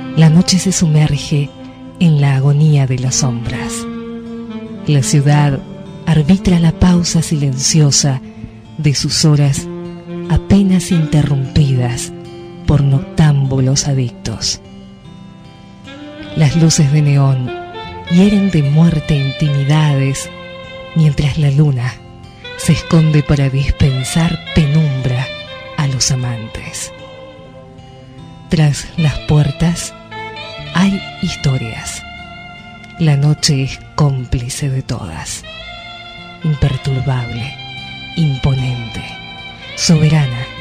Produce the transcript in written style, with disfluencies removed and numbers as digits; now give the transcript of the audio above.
La noche se sumerge en la agonía de las sombras. La ciudad arbitra la pausa silenciosa de sus horas apenas interrumpidas por noctámbulos adictos. Las luces de neón hieren de muerte intimidades, mientras la luna se esconde para dispensar penumbra a los amantes. Tras las puertas hay historias. La noche es cómplice de todas, imperturbable, imponente, soberana